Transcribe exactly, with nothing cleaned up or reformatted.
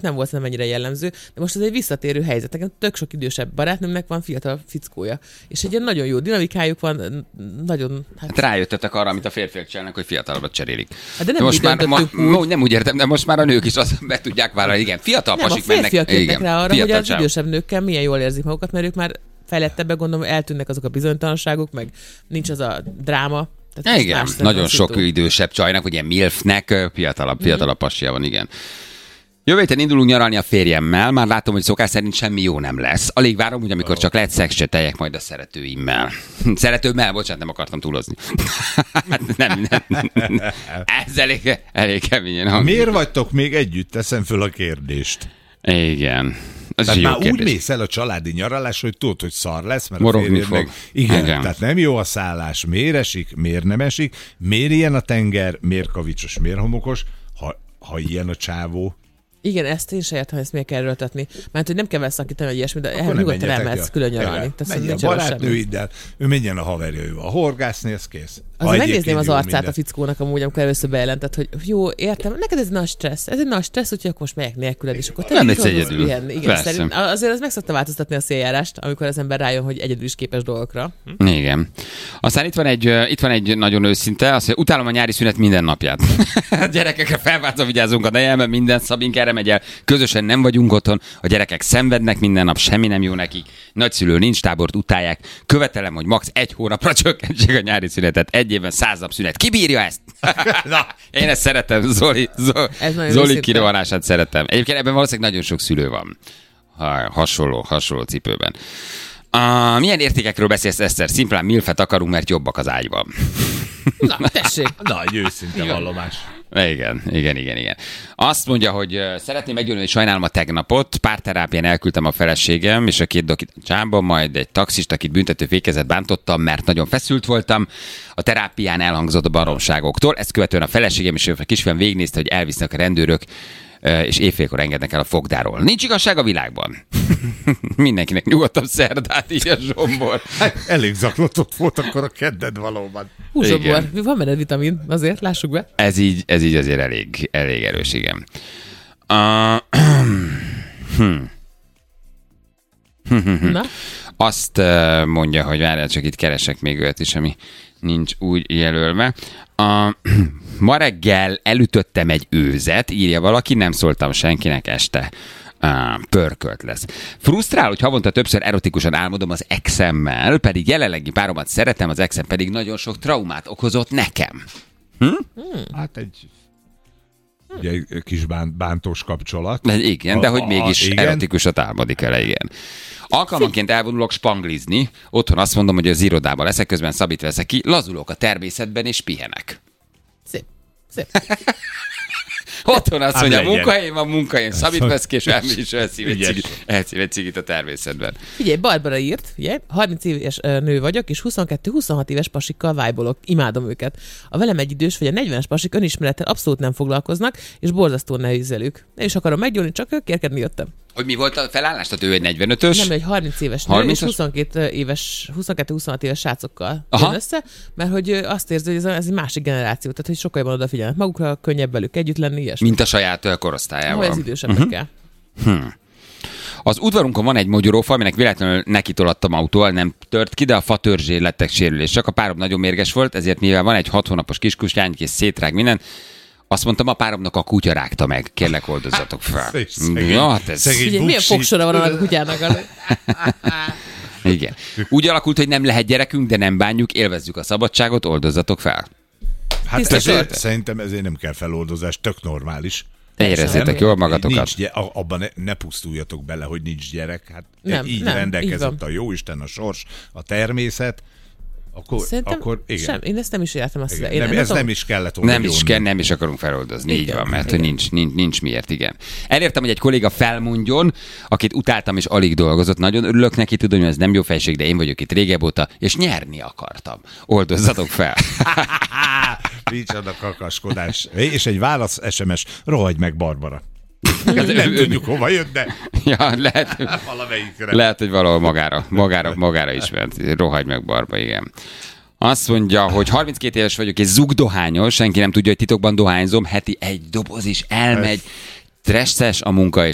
nem volt nem ennyire jellemző, de most ez egy visszatérő helyzet. Nekem tök sok idősebb barátnőmnek van fiatal fickója, és egy ilyen nagyon jó dinamikájuk van, nagyon... Hát, hát rájöttetek arra, amit a férfiak csinálnak, hogy fiatalabbat cserélik. Hát de nem, most már, ma, úgy. nem úgy értem, de most már a nők is azt be tudják vállalni. Igen, fiatal nem, pasik a férfiak mennek. Igen, rá arra, hogy az csáv. idősebb nőkkel milyen jól érzik magukat, mert ők már fejlettebbek, gondolom, eltűnnek azok a bizonytalanságok, meg nincs az a dráma. Tehát igen, nagyon sok szintú. Idősebb csajnak, vagy ilyen milfnek fiatalabb, fiatalabb passia van, igen. Jövő héten indulunk nyaralni a férjemmel, már látom, hogy szokás szerint semmi jó nem lesz. Alig várom, hogy amikor csak lehet szexcseteljek majd a szeretőimmel. Szeretőmmel, bocsánat, nem akartam túlozni. nem, nem, nem. Ez elég, elég keményen hangzik. Miért vagytok még együtt? Teszem föl a kérdést. Igen. Ez tehát már kérdés. Úgy mész el a családi nyaralás, hogy tudod, hogy szar lesz, mert morogni a férjed fog. Meg... Igen, Igen, tehát nem jó a szállás. Miért esik, miért nem esik, miért ilyen a tenger, miért kavicsos, miért homokos, ha, ha ilyen a csávó. Igen, ezt én se értem, ezt miért kell erőltetni. Mert hogy nem kell szakítani, hogy ilyesmi, de nyugodtan elmehetsz külön nyaralni. Menj a barátnőiddel, ő menjen a haverjaival. Horgászni, ez kész. Az megnézném az arcát minden. A fickónak amúgy, amikor először bejelentett, hogy jó, értem, neked ez nagy stressz, ez egy nagy stressz, úgyhogy akkor most megyek nélküled, és akkor te nem egy egyedül. Igen, szerint, azért az meg szokta változtatni a széljárást, amikor az ember rájön, hogy egyedül is képes dolgokra. Hm? Igen. Aztán itt van egy, itt van egy nagyon őszinte, azt mondja, utálom a nyári szünet minden napját. Gyerekekre felváltva vigyázunk a nejelben, minden Szabink erre megy el, közösen nem vagyunk otthon, a gyerekek szenvednek minden nap, semmi nem jó nekik, nagyszülő nincs, tábort utálják, követelem, hogy max. egy hónapra csökkentsék a nyári szünetet, egy évben száz nap szünet. Ki bírja ezt? Na, én ezt szeretem, Zoli, Zoli, Zoli kirohanását szeretem. Egyébként ebben valószínűleg nagyon sok szülő van. Ha, hasonló, hasonló cipőben. Uh, milyen értékekről beszélsz, Eszter? Szimplán milfet akarunk, mert jobbak az ágyban. Na, tessék. Na, egy őszinte vallomás. Igen, igen, igen, igen. Azt mondja, hogy uh, szeretném meggyőzni, hogy sajnálom a tegnapot. Párterápián elküldtem a feleségem, és a két dokit a csámba, majd egy taxist, akit büntető fékezet bántottam, mert nagyon feszült voltam. A terápián elhangzott a baromságoktól. Ezt követően a feleségem és a kisfiam végignézte, hogy elvisznek a rendőrök, és éjfélkor engednek el a fogdáról. Nincs igazság a világban. Mindenkinek nyugodtabb szerdát, így a Zsombor. Hát, elég zaklatott volt akkor a kedded valóban. Hú, Zsombor, van benned vitamin, azért lássuk be. Ez így, ez így azért elég, elég erős, igen. Uh, hmm. Na? Azt mondja, hogy várjál, csak itt keresek még olyat is, ami nincs úgy jelölve. Uh, ma reggel elütöttem egy őzet, írja valaki, nem szóltam senkinek este. Uh, pörkölt lesz. Frusztrál, hogy havonta többször erotikusan álmodom az exemmel, pedig jelenlegi páromat szeretem, az exem pedig nagyon sok traumát okozott nekem. Hm? Hmm. Hát egy... Ugye egy kis bán, bántós kapcsolat. De igen, de a, hogy mégis a, erotikusat álmodik el, igen. Alkalmanként elvonulok spanglizni, otthon azt mondom, hogy az irodában leszek, közben Szabit veszek ki, lazulok a természetben és pihenek. Szép, szép. Otthon azt mondja, munkahelyen van, munkahelyen Szabit vesz ki, és elmegy is elszív egy cigit a természetben. Figyelj, Barbara írt, ugye, harminc éves nő vagyok, és huszonkettő-huszonhat éves pasikkal vájbolok, imádom őket. A velem egy idős vagy a negyvenes pasik önismerettel abszolút nem foglalkoznak, és borzasztó nehéz velük. Nem is akarom meggyóni, csak ők kérkedni jöttem. Hogy mi volt a felállás? Tehát ő egy negyvenötös? Nem, egy harminc éves nő, harminc és huszonkettő éves, huszonkettő-huszonhat éves srácokkal jön össze, mert hogy azt érzi, hogy ez, ez egy másik generáció, tehát hogy sokkal jobban odafigyelnek magukra, könnyebb velük együtt lenni, ilyesmi. Mint a saját korosztályával. Ahogy az idősebbekkel. Uh-huh. Hmm. Az udvarunkon van egy mogyorófa, aminek véletlenül nekitolattam autóval, nem tört ki, de a fa törzsé lettek sérülések. A párom nagyon mérges volt, ezért mivel van egy hat hónapos kiskutyány, és szétrág minden, azt mondtam, a páromnak a kutya rágta meg. Kérlek, oldozzatok fel. Szegény, ja, hát ez... Ugye, milyen fogsora van a kutyának? Igen. Úgy alakult, hogy nem lehet gyerekünk, de nem bánjuk, élvezzük a szabadságot, oldozzatok fel. Hát ezért, szerintem ezért nem kell feloldozás, tök normális. Érezzétek jól magatokat. Nincs, abban ne, ne pusztuljatok bele, hogy nincs gyerek. Hát nem, így nem, rendelkezett így a jóisten, a sors, a természet. Akkor, Szerintem akkor igen. Sem, én ezt nem is értem. Azt igen. Én nem, nem, ez nem, nem is kellett volna. Nem is kell, nem is akarunk feloldozni. Igen, így van, mert hogy nincs, nincs, nincs miért, igen. Elértem, hogy egy kolléga felmondjon, akit utáltam és alig dolgozott. Nagyon örülök neki, tudom, hogy ez nem jó fejség, de én vagyok itt régebb óta, és nyerni akartam. Oldozzatok fel. Micsoda kakaskodás. És egy válasz es em es, rohagy meg Barbara. Nem ő, tudjuk, hova jött, de ja, lehet, valamelyikre. Lehet, hogy valahol magára, magára, magára ismert. Rohagy meg Barba, igen. Azt mondja, hogy harminckét éves vagyok, és zugdohányos, senki nem tudja, hogy titokban dohányzom, heti egy doboz is elmegy, stresses a munka, és